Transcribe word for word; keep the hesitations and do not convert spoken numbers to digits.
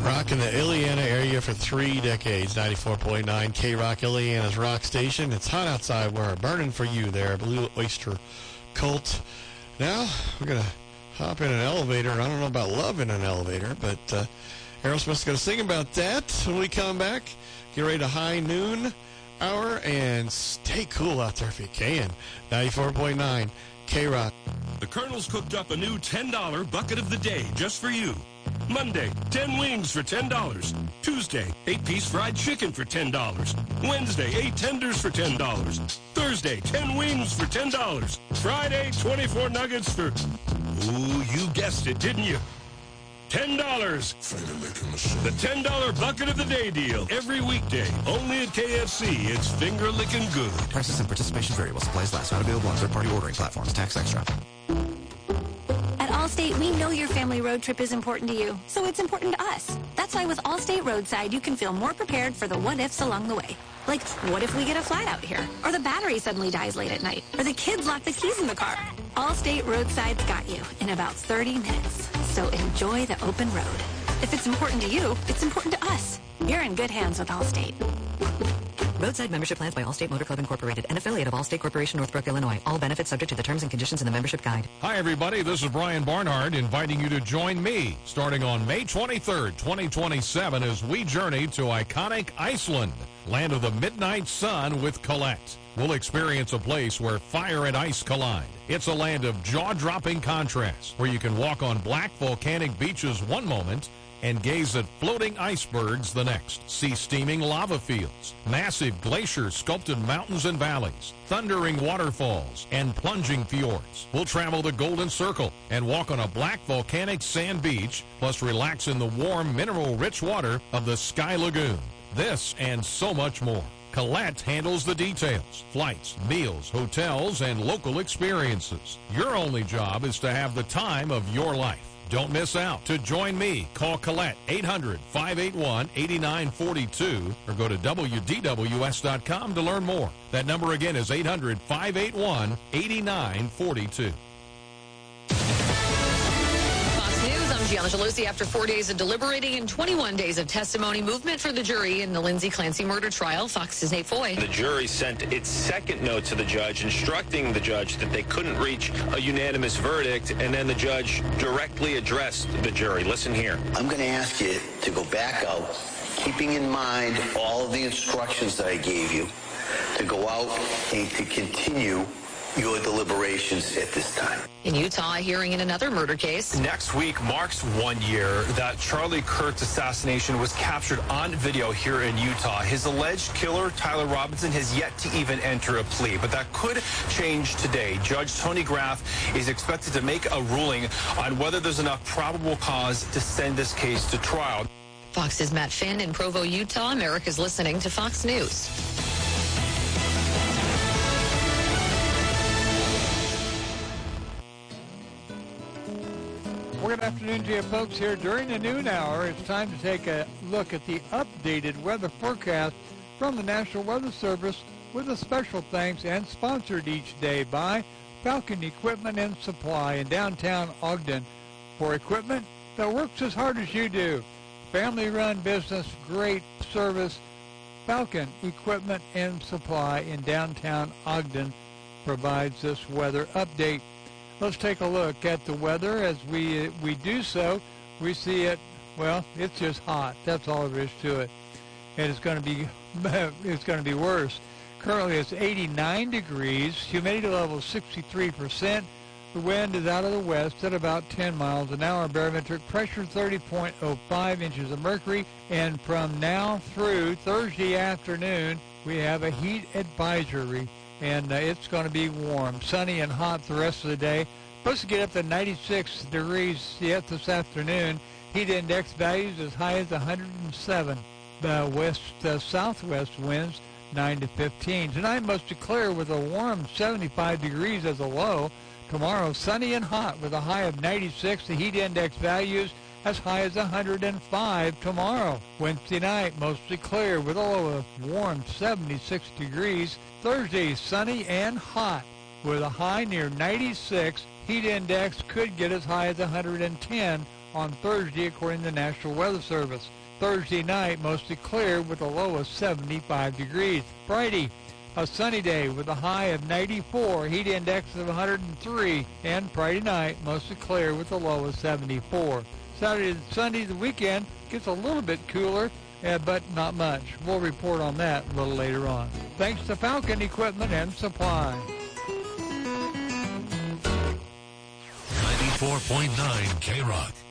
Rocking the Illiana area for three decades. ninety-four point nine K-Rock, Illiana's rock station. It's hot outside. We're burning for you there, Blue Oyster Cult. Now, we're going to hop in an elevator. I don't know about love in an elevator, but uh, Aerosmith's going to sing about that when we come back. Get ready to high noon hour and stay cool out there if you can. ninety-four point nine K-Rock. The Colonel's cooked up a new ten dollar bucket of the day just for you. Monday, ten wings for ten dollars. Tuesday, eight-piece fried chicken for ten dollars. Wednesday, eight tenders for ten dollars. Thursday, ten wings for ten dollars. Friday, twenty-four nuggets for... Ooh, you guessed it, didn't you? ten dollars. The ten dollar bucket of the day deal. Every weekday, only at K F C. It's finger-licking good. Prices and participation vary while supplies last. Not available on third-party ordering platforms. Tax extra. At Allstate, we know your family road trip is important to you, so it's important to us. That's why with Allstate Roadside, you can feel more prepared for the what-ifs along the way. Like, what if we get a flat out here? Or the battery suddenly dies late at night? Or the kids lock the keys in the car? Allstate Roadside's got you in about thirty minutes. So enjoy the open road. If it's important to you, it's important to us. You're in good hands with Allstate. Roadside membership plans by Allstate Motor Club Incorporated, an affiliate of Allstate Corporation, Northbrook, Illinois. All benefits subject to the terms and conditions in the membership guide. Hi, everybody. This is Brian Barnhart inviting you to join me starting on May twenty-third, twenty twenty-seven as we journey to iconic Iceland, land of the midnight sun with Colette. We'll experience a place where fire and ice collide. It's a land of jaw-dropping contrasts where you can walk on black volcanic beaches one moment and gaze at floating icebergs the next. See steaming lava fields, massive glacier-sculpted mountains and valleys, thundering waterfalls, and plunging fjords. We'll travel the Golden Circle and walk on a black volcanic sand beach, plus relax in the warm, mineral-rich water of the Sky Lagoon. This and so much more. Colette handles the details, flights, meals, hotels, and local experiences. Your only job is to have the time of your life. Don't miss out. To join me, call Colette eight hundred, five eight one, eight nine four two or go to W D W S dot com to learn more. That number again is eight hundred, five eight one, eight nine four two. I'm Gianna Gelosi. After four days of deliberating and twenty-one days of testimony, movement for the jury in the Lindsay Clancy murder trial. Fox's Nate Foy. The jury sent its second note to the judge instructing the judge that they couldn't reach a unanimous verdict, and then the judge directly addressed the jury. Listen here. I'm going to ask you to go back out, keeping in mind all of the instructions that I gave you, to go out and to continue your deliberations at this time. In Utah, a hearing in another murder case. Next week marks one year that Charlie Kirk's assassination was captured on video here in Utah. His alleged killer, Tyler Robinson, has yet to even enter a plea, but that could change today. Judge Tony Graff is expected to make a ruling on whether there's enough probable cause to send this case to trial. Fox's Matt Finn in Provo, Utah. America's listening to Fox News. Well, good afternoon to you folks here during the noon hour. It's time to take a look at the updated weather forecast from the National Weather Service with a special thanks and sponsored each day by Falcon Equipment and Supply in downtown Ogden. For equipment that works as hard as you do. Family-run business, great service. Falcon Equipment and Supply in downtown Ogden provides this weather update. Let's take a look at the weather. As we we do so, we see it, well, it's just hot. That's all there is to it. And it's going to be it's going to be worse. Currently it's eighty-nine degrees, humidity level sixty-three percent. The wind is out of the west at about ten miles an hour. Barometric pressure thirty point oh five inches of mercury. And from now through Thursday afternoon, we have a heat advisory. And uh, it's going to be warm, sunny and hot the rest of the day. Supposed to get up to ninety-six degrees yet this afternoon. Heat index values as high as one hundred seven. The west uh, southwest winds nine to fifteen. Tonight mostly clear with a warm seventy-five degrees as a low. Tomorrow sunny and hot with a high of ninety-six. The heat index values as high as one hundred five tomorrow. Wednesday night mostly clear with a low of warm seventy-six degrees. Thursday sunny and hot with a high near ninety-six. Heat index could get as high as one hundred ten on Thursday, according to the National Weather Service. Thursday night, mostly clear with a low of seventy-five degrees. Friday, a sunny day with a high of ninety-four, heat index of one hundred three, and Friday night, mostly clear with a low of seventy-four. Saturday and Sunday, the weekend, gets a little bit cooler, uh, but not much. We'll report on that a little later on. Thanks to Falcon Equipment and Supply. ninety-four point nine K-Rock.